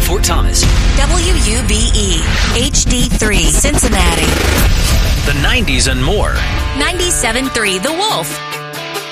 Fort Thomas. WUBE HD3 Cincinnati. The 90s and more. 97.3 The Wolf.